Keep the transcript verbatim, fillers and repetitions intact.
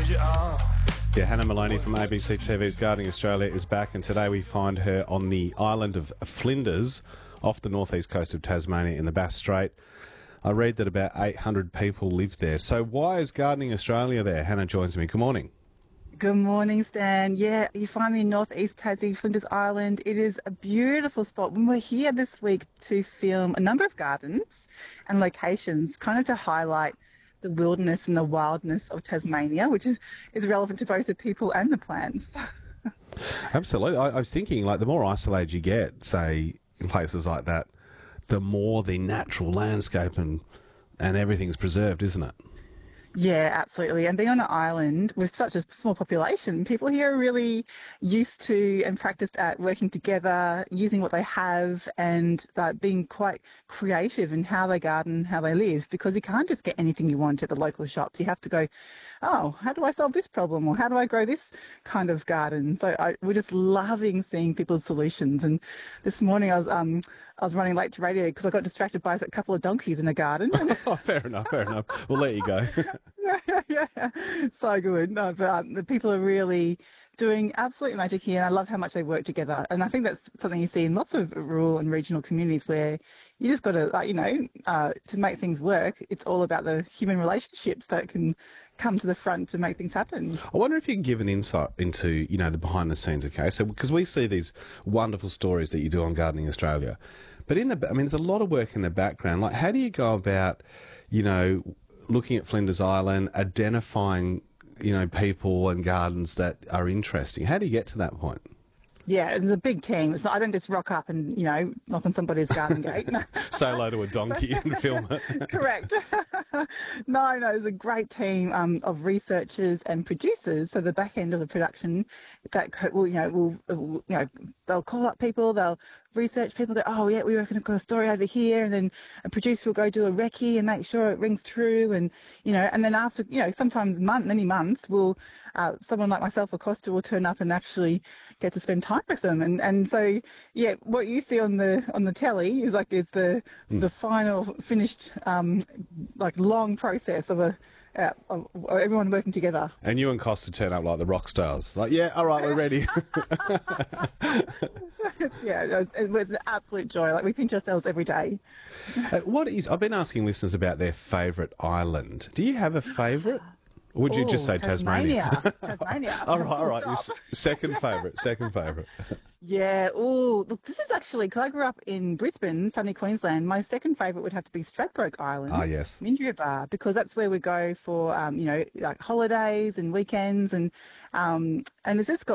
need you all. Yeah, Hannah Maloney from A B C T V's Gardening Australia is back, and today we find her on the island of Flinders, off the northeast coast of Tasmania in the Bass Strait. I read that about eight hundred people live there. So why is Gardening Australia there? Hannah joins me. Good morning. Good morning, Stan. Yeah, you find me in northeast Tassie, Flinders Island. It is a beautiful spot. We were here this week to film a number of gardens and locations, kind of to highlight the wilderness and the wildness of Tasmania, which is, is relevant to both the people and the plants. Absolutely. I, I was thinking, like, the more isolated you get, say, in places like that, the more the natural landscape and, and everything's preserved, isn't it? Yeah, absolutely. And being on an island with such a small population, people here are really used to and practiced at working together, using what they have, and uh, being quite creative in how they garden, how they live, because you can't just get anything you want at the local shops. You have to go, oh, how do I solve this problem? Or how do I grow this kind of garden? So I, we're just loving seeing people's solutions. And this morning I was um I was running late to radio because I got distracted by a couple of donkeys in a garden. Oh, fair enough, fair enough. We'll let you go. yeah, yeah, yeah. So good. No, but um, the people are really doing absolute magic here, and I love how much they work together. And I think that's something you see in lots of rural and regional communities where you just got to, like, you know, uh, to make things work, it's all about the human relationships that can come to the front to make things happen. I wonder if you can give an insight into, you know, the behind the scenes, okay? So, because we see these wonderful stories that you do on Gardening Australia, but in the, I mean, there's a lot of work in the background. Like, how do you go about, you know, looking at Flinders Island, identifying, you know, people and gardens that are interesting? How do you get to that point? Yeah, it's a big team. It's not, I don't just rock up and, you know, knock on somebody's garden gate. No. Say hello to a donkey and film it. Correct. no, no, there's a great team um, of researchers and producers. So the back end of the production, that will, you know, will, will you know, they'll call up people, they'll research people, go, oh yeah, we reckon I've got a story over here, and then a producer will go do a recce and make sure it rings true, and you know, and then after, you know, sometimes month, many months, will uh, someone like myself or Costa will turn up and actually get to spend time with them, and and so yeah, what you see on the on the telly is like is the mm. the final finished um, like long process of a. Uh, of everyone working together. And you and Costa turn up like the rock stars. Like, yeah, all right, we're ready. yeah, it was, it was an absolute joy. Like, we pinch ourselves every day. Uh, what is? I've been asking listeners about their favourite island. Do you have a favourite? Or would you Ooh, just say Tasmania? Tasmania. Tasmania. all right, all right. Your second favourite, second favourite. Yeah, oh, look, this is actually, because I grew up in Brisbane, sunny Queensland, my second favourite would have to be Stradbroke Island. Ah, yes. Mindria Bar, because that's where we go for, um, you know, like holidays and weekends, and um, and it's just got